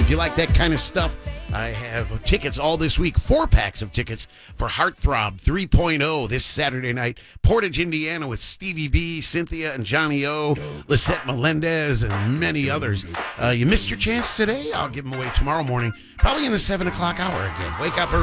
you like that kind of stuff, I have tickets all this week, 4 packs of tickets for Heartthrob 3.0 this Saturday night. Portage, Indiana with Stevie B, Cynthia and Johnny O, Lisette Melendez, and many others. You missed your chance today? I'll give them away tomorrow morning, probably in the 7 o'clock hour again. Wake up early.